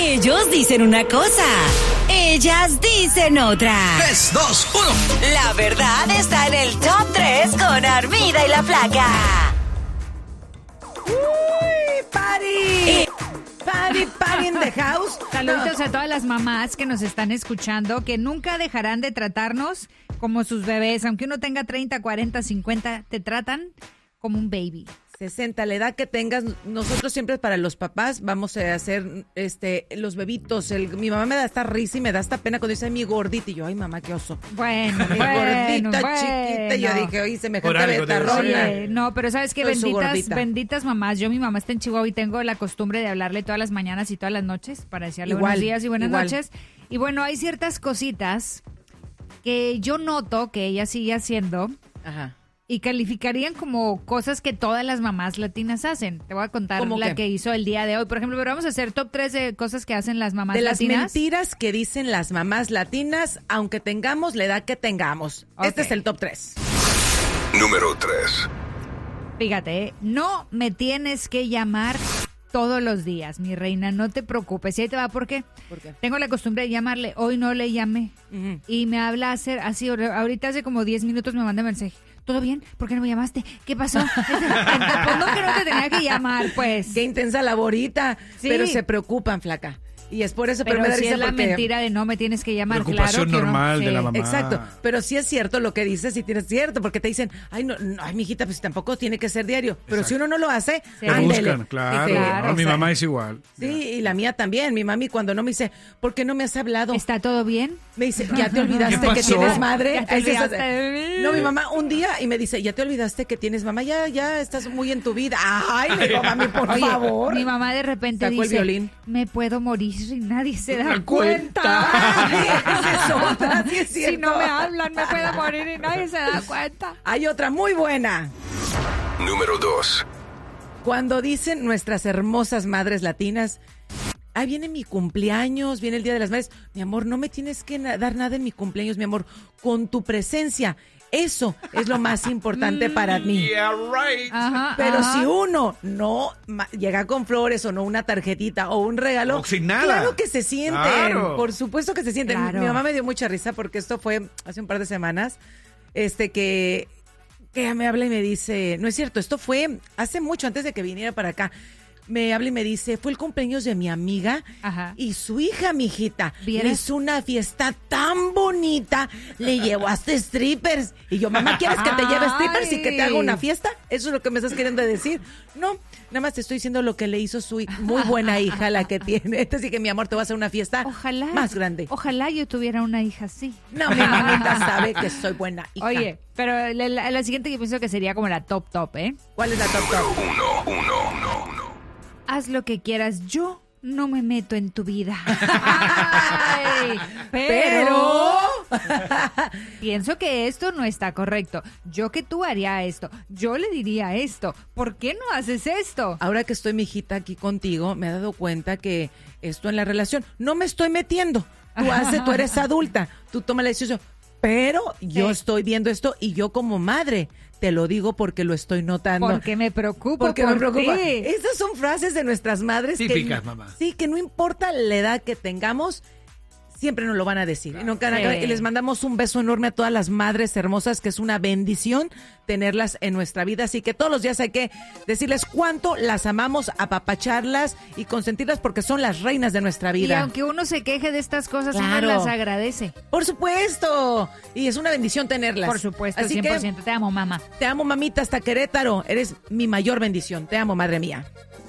Ellos dicen una cosa, ellas dicen otra. 3, 2, 1. La verdad está en el top 3 con Armida y la Flaca. ¡Uy, party! Party in the house. Saludos a todas las mamás que nos están escuchando, que nunca dejarán de tratarnos como sus bebés. Aunque uno tenga 30, 40, 50, te tratan como un baby. 60, la edad que tengas, nosotros siempre para los papás vamos a hacer los bebitos. Mi mamá me da esta risa y me da esta pena cuando dice mi gordita y yo, ay mamá, qué oso. Bueno, Mi gordita, chiquita, y yo dije, oye, semejante betarrona. No, pero sabes que benditas mamás. Yo, mi mamá está en Chihuahua y tengo la costumbre de hablarle todas las mañanas y todas las noches para decirle buenos días y buenas noches. Y bueno, hay ciertas cositas que yo noto que ella sigue haciendo. Ajá. Y calificarían como cosas que todas las mamás latinas hacen. Te voy a contar la que hizo el día de hoy. Por ejemplo, pero vamos a hacer top 3 de cosas que hacen las mamás latinas. De las mentiras que dicen las mamás latinas, aunque tengamos la edad que tengamos. Okay. Este es el top 3. Número 3. Fíjate, no me tienes que llamar todos los días, mi reina, no te preocupes. Y ahí te va, ¿por qué? Tengo la costumbre de llamarle. Hoy no le llamé. Y me habla así, ahorita hace como 10 minutos me manda mensaje. ¿Todo bien? ¿Por qué no me llamaste? ¿Qué pasó? Pues no, que no te tenía que llamar, pues. Qué intensa laborita. Sí. Pero se preocupan, Flaca. Y es por eso, pero me da risa es la mentira de no me tienes que llamar, preocupación claro. normal de la mamá. Exacto, pero sí es cierto lo que dices, sí tienes cierto, porque te dicen, ay, no, ay, mijita, pues tampoco tiene que ser diario. Pero si uno no lo hace, ándele. Buscan, claro. No, mi mamá es igual. Sí, y la mía también. Mi mami cuando no me dice, ¿por qué no me has hablado? ¿Está todo bien? Me dice, ¿ya te olvidaste que tienes madre? No, mi mamá un día y me dice, ¿ya te olvidaste que tienes mamá? Ya estás muy en tu vida. Ay, le digo, mami, por favor. Mi mamá de repente sacó dice, el violín. Me puedo morir y nadie se da cuenta. Si no me hablan, me puedo morir y nadie se da cuenta. Hay otra muy buena. Número 2. Cuando dicen nuestras hermosas madres latinas, ahí viene mi cumpleaños, viene el Día de las Madres. Mi amor, no me tienes que dar nada en mi cumpleaños, mi amor. Con tu presencia. Eso es lo más importante para mí. Yeah, right. Pero si uno no llega con flores o no una tarjetita o un regalo, no, sin nada. Claro que se sienten. Claro. Por supuesto que se sienten. Claro. Mi mamá me dio mucha risa porque esto fue hace un par de semanas, que me habla y me dice, no es cierto, esto fue hace mucho antes de que viniera para acá. Me habla y me dice, fue el cumpleaños de mi amiga y su hija, mijita, le hizo una fiesta tan bonita, le llevaste strippers. Y yo, mamá, ¿quieres que te lleve strippers y que te haga una fiesta? ¿Eso es lo que me estás queriendo decir? No, nada más te estoy diciendo lo que le hizo su muy buena hija, la que tiene. Así que, mi amor, te voy a hacer una fiesta más grande. Ojalá yo tuviera una hija así. No, mi mamita sabe que soy buena hija. Oye, pero la siguiente yo pienso que sería como la top, ¿eh? ¿Cuál es la top? Uno. Haz lo que quieras, yo no me meto en tu vida. Ay, pero pienso que esto no está correcto. Yo que tú haría esto, yo le diría esto. ¿Por qué no haces esto? Ahora que estoy, mijita, aquí contigo, me he dado cuenta que esto en la relación, no me estoy metiendo. Tú eres adulta, tú toma la decisión. Pero yo estoy viendo esto y yo como madre te lo digo porque lo estoy notando. Porque me preocupa. Porque me preocupa. Esas son frases de nuestras madres. Típicas, mamá. Sí, que no importa la edad que tengamos, siempre nos lo van a decir. Claro. Y les mandamos un beso enorme a todas las madres hermosas, que es una bendición tenerlas en nuestra vida. Así que todos los días hay que decirles cuánto las amamos, apapacharlas y consentirlas porque son las reinas de nuestra vida. Y aunque uno se queje de estas cosas, uno las agradece. Por supuesto. Y es una bendición tenerlas. Por supuesto, así 100%. Te amo, mamá. Te amo, mamita, hasta Querétaro. Eres mi mayor bendición. Te amo, madre mía.